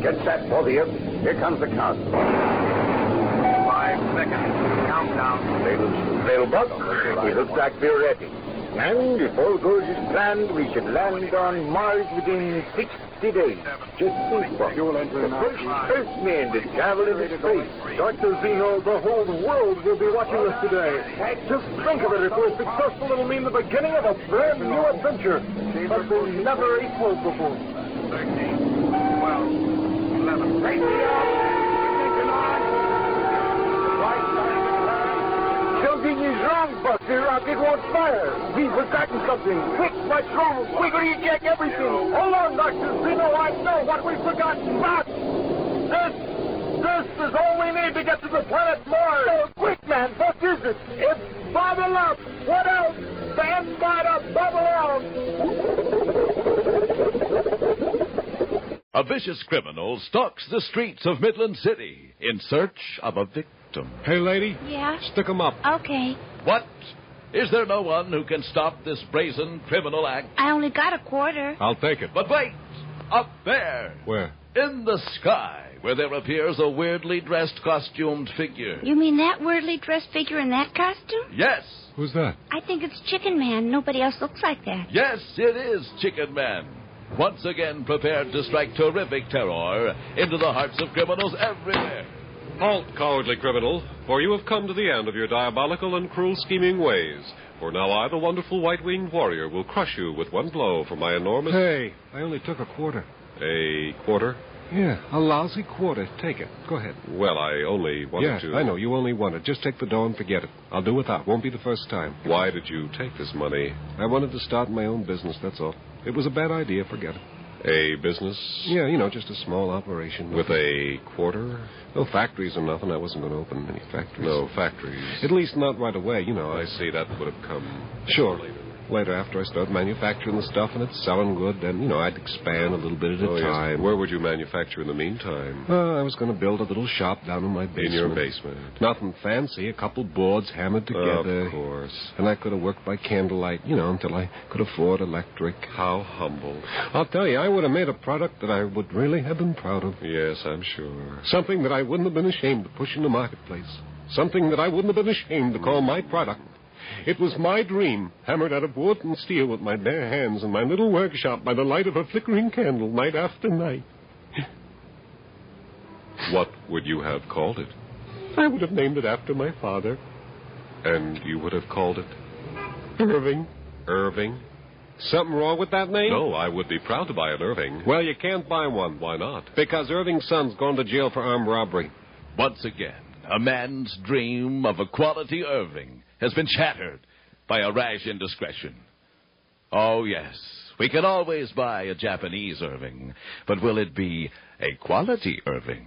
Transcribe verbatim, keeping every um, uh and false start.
Get set, both of you. Here comes the count. Five seconds. Countdown. Little, little bug. It looks like we're ready. And if all goes as planned, we should land on Mars within sixty days. Just think, Buck. The first Earthman to travel into space. Doctor Zeno, the whole world will be watching us today. Just think of it. If we're successful, it'll mean the beginning of a brand new adventure. Something never equaled before. thirteen, twelve, eleven. Take me up! Something is wrong, Buck. The rocket won't fire. We've forgotten something. Quick, what's wrong? We're going to eject everything. Hold on, Doctor Zeno. I know what we've forgotten. But this, this is all we need to get to the planet Mars. Oh, quick, man. What is it? It's bubble up. What else? Stand by to bubble out. A vicious criminal stalks the streets of Midland City in search of a victim. Hey, lady. Yeah? Stick 'em up. Okay. What? Is there no one who can stop this brazen criminal act? I only got a quarter. I'll take it. But wait! Up there! Where? In the sky, where there appears a weirdly dressed, costumed figure. You mean that weirdly dressed figure in that costume? Yes! Who's that? I think it's Chicken Man. Nobody else looks like that. Yes, it is Chicken Man. Once again prepared to strike terrific terror into the hearts of criminals everywhere. Halt, cowardly criminal, for you have come to the end of your diabolical and cruel scheming ways. For now I, the wonderful white-winged warrior, will crush you with one blow for my enormous... Hey, I only took a quarter. A quarter? Yeah, a lousy quarter. Take it. Go ahead. Well, I only wanted yeah, to... I know. You only wanted. Just take the dough and forget it. I'll do without. Won't be the first time. Why did you take this money? I wanted to start my own business, that's all. It was a bad idea. Forget it. A business? Yeah, you know, just a small operation. With a quarter? No factories or nothing. I wasn't going to open any factories. No factories. At least not right away, you know. I see. That would have come Sure. later. Later, after I start manufacturing the stuff and it's selling good, then, you know, I'd expand a little bit at a Oh, yes. time. Where would you manufacture in the meantime? Uh, I was going to build a little shop down in my basement. In your basement? Nothing fancy. A couple boards hammered together. Of course. And I could have worked by candlelight, you know, until I could afford electric. How humble. I'll tell you, I would have made a product that I would really have been proud of. Yes, I'm sure. Something that I wouldn't have been ashamed to push in the marketplace. Something that I wouldn't have been ashamed to call my product. It was my dream, hammered out of wood and steel with my bare hands in my little workshop by the light of a flickering candle night after night. What would you have called it? I would have named it after my father. And you would have called it? Irving. Irving? Something wrong with that name? No, I would be proud to buy an Irving. Well, you can't buy one. Why not? Because Irving's son's gone to jail for armed robbery. Once again, a man's dream of a quality Irving has been shattered by a rash indiscretion. Oh, yes, we can always buy a Japanese Irving, but will it be a quality Irving?